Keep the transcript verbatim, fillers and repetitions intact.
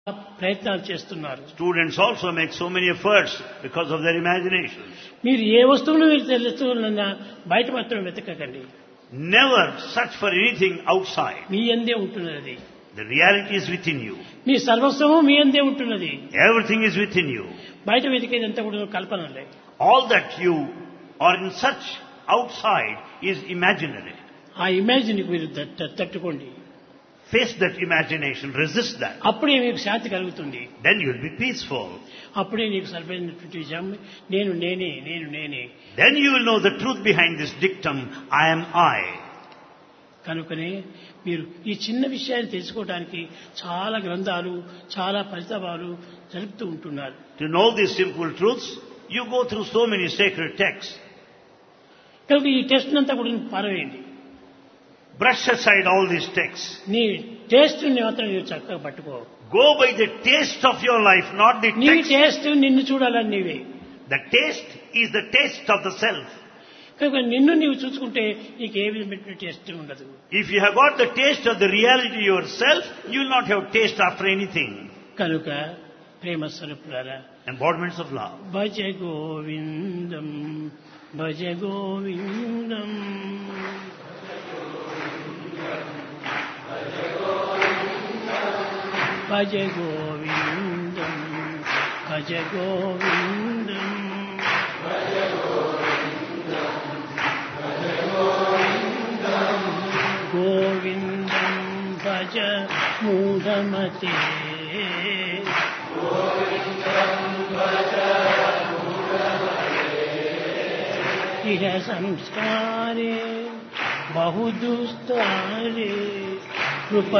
ప్రయత్నాలు చేస్తున్నారు. Students also make so many efforts because of their imaginations. మీరు ఏ వస్తువును మీరు తెలుసుకోవాలన్నా బయట మాత్రం వెతకకండి. Never search for anything outside. మీ అందే ఉంటున్నది. The reality is within you. మీ సర్వస్వము మీ అందే ఉంటున్నది. Everything is within you. బయట వెతికేదంతా కూడా కల్పనలే. All that you are in search outside is imaginary. ఆ ఇమాజిన్ మీరు తట్టుకోండి. Face that imagination, resist that. అప్పుడే మీకు శాంతి కలుగుతుంది. Then you will be peaceful. అప్పుడే నీకు సరిపోయినటువంటి విషయం నేను నేనే నేను నేనే. Then you will know the truth behind this dictum, I am I. కనుకనే మీరు ఈ చిన్న విషయాన్ని తెలుసుకోవడానికి చాలా గ్రంథాలు చాలా పరితపాలు జరుపుతూ ఉంటున్నారు. To know these simple truths, you go through so many sacred texts. కనుక ఈ టెస్ట్ అంతా కూడా పారవేయండి. Brush aside all these texts. నీ టేస్ట్ ని మాత్రం నీవు చక్కగా పట్టుకో. Go by the taste of your life, not the నీ text. టేస్ట్ నిన్ను చూడాలని నీవే. The taste is the taste of the self. కనుక నిన్ను నీవు చూసుకుంటే నీకు ఏ విధమైన టేస్ట్ ఉండదు. If you have got the taste of the reality yourself, you will not have taste after anything. కనుక ప్రేమ స్వరూపులారా, Embodiments of love. భజ గోవిందం భజ గోవిందం భజ గోవిందం భజ గోవిందం గోవిందం భజ మూఢమతే ఇహ సంస్కారే బహుదుస్తారే కృప